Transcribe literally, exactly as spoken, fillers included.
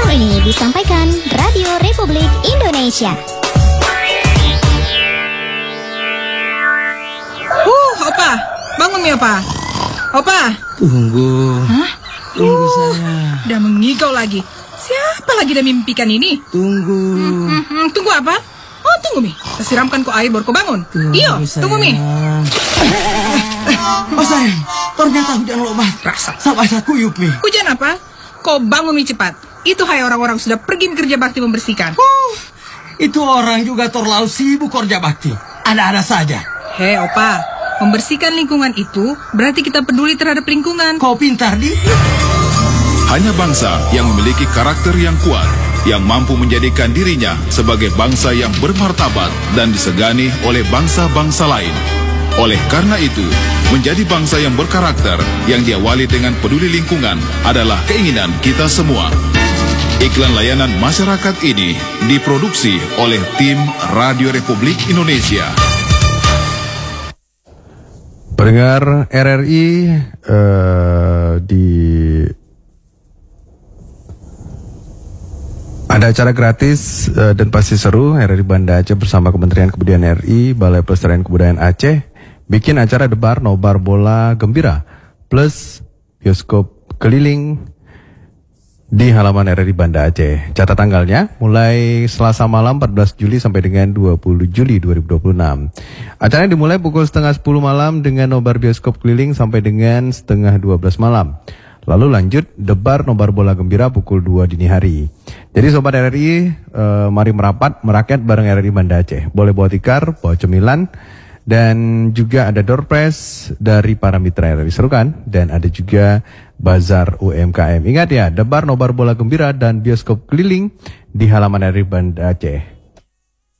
Program ini disampaikan Radio Republik Indonesia. Uh, Opa, bangun ya, Opa. Opa. Tunggu. Hah? Tunggu uh, saya. Udah mengigau lagi. Siapa lagi dah mimpikan ini? Tunggu. Hmm, hmm, hmm, tunggu apa? Oh, tunggu, Mi. Saya siramkan kok air baru kau bangun. Tunggu, Iyo, tunggu, Mi. Oh, sayang. Ternyata hujan lebat. Rasa. Sampai saya kuyup, Mi. Hujan apa? Kau bangun, Mi, cepat. Itu hai orang-orang sudah pergi kerja bakti membersihkan. Uh, itu orang juga terlalu sibuk kerja bakti. Ada-ada saja. Hei, Opa. Membersihkan lingkungan itu berarti kita peduli terhadap lingkungan. Kau pintar, Di. Hanya bangsa yang memiliki karakter yang kuat, yang mampu menjadikan dirinya sebagai bangsa yang bermartabat dan disegani oleh bangsa-bangsa lain. Oleh karena itu, menjadi bangsa yang berkarakter, yang diawali dengan peduli lingkungan adalah keinginan kita semua. Iklan layanan masyarakat ini diproduksi oleh tim Radio Republik Indonesia. Pendengar R R I uh, di ada acara gratis uh, dan pasti seru. R R I Banda Aceh bersama Kementerian Kebudayaan R I, Balai Pelestarian Kebudayaan Aceh bikin acara debar nobar bola gembira plus bioskop keliling di halaman R R I Banda Aceh. Catat tanggalnya mulai Selasa malam empat belas Juli sampai dengan dua puluh Juli dua ribu dua puluh enam. Acaranya dimulai pukul setengah sepuluh malam dengan nobar bioskop keliling sampai dengan setengah dua belas malam. Lalu lanjut debar nobar bola gembira pukul dua dini hari. Jadi Sobat R R I, eh, mari merapat, merakyat bareng R R I Banda Aceh. Boleh bawa tikar, bawa cemilan, dan juga ada door prize dari para mitra R R I. Seru kan? Dan ada juga bazar U M K M. Ingat ya, debar nobar bola gembira dan bioskop keliling di halaman R R I Banda Aceh.